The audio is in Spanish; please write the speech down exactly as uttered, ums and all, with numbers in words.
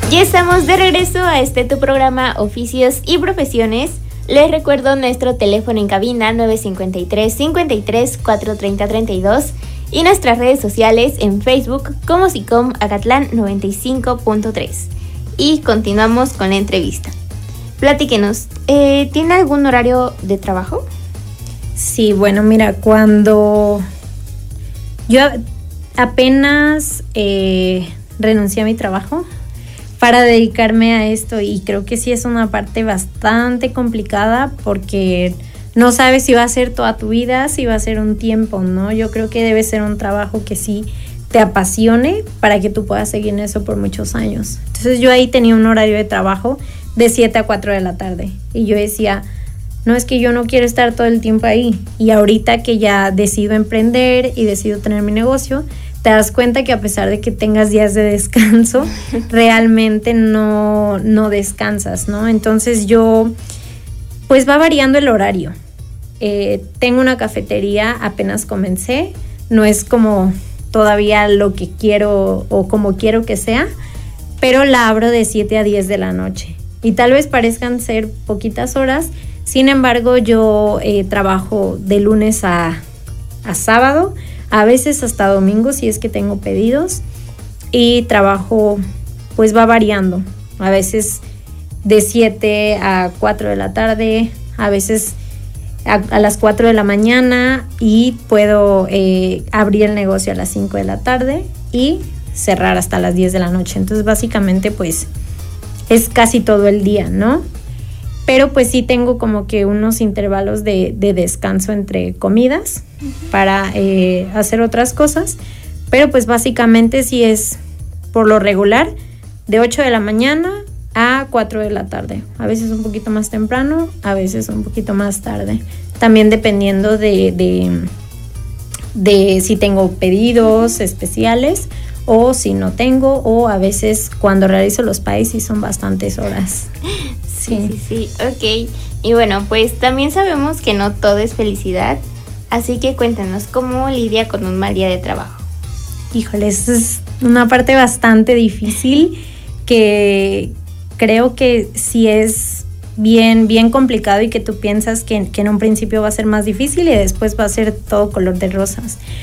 Ya estamos de regreso a este tu programa Oficios y Profesiones. Les recuerdo nuestro teléfono en cabina nueve cinco tres, cinco tres, cuatro tres cero, tres dos y nuestras redes sociales en Facebook como SICOM Acatlán noventa y cinco punto tres. Y continuamos con la entrevista. Platíquenos, eh, ¿tiene algún horario de trabajo? Sí, bueno, mira, cuando yo apenas eh, renuncié a mi trabajo para dedicarme a esto, y creo que sí es una parte bastante complicada porque no sabes si va a ser toda tu vida, si va a ser un tiempo, ¿no? Yo creo que debe ser un trabajo que sí te apasione para que tú puedas seguir en eso por muchos años. Entonces yo ahí tenía un horario de trabajo de siete a cuatro de la tarde y yo decía, no, es que yo no quiero estar todo el tiempo ahí. Y ahorita que ya decido emprender y decido tener mi negocio, te das cuenta que a pesar de que tengas días de descanso, realmente no, no descansas, ¿no? Entonces yo, pues va variando el horario. Eh, tengo una cafetería, apenas comencé, no es como todavía lo que quiero o como quiero que sea, pero la abro de siete a diez de la noche. Y tal vez parezcan ser poquitas horas, sin embargo yo eh, trabajo de lunes a, a sábado, a veces hasta domingo si es que tengo pedidos, y trabajo pues va variando, a veces de siete a cuatro de la tarde, a veces a, a las cuatro de la mañana, y puedo eh, abrir el negocio a las cinco de la tarde y cerrar hasta las diez de la noche. Entonces básicamente pues es casi todo el día, ¿no? Pero pues sí tengo como que unos intervalos de, de descanso entre comidas uh-huh. para eh, hacer otras cosas, pero pues básicamente sí es por lo regular de ocho de la mañana a cuatro de la tarde, a veces un poquito más temprano, a veces un poquito más tarde, también dependiendo de, de, de si tengo pedidos especiales o si no tengo, o a veces cuando realizo los pies sí son bastantes horas. Sí, sí, sí, ok. Y bueno, pues también sabemos que no todo es felicidad, así que cuéntanos, ¿cómo lidia con un mal día de trabajo? Híjole, eso es una parte bastante difícil que creo que sí es bien, bien complicado y que tú piensas que, que en un principio va a ser más difícil y después va a ser todo color de rosas.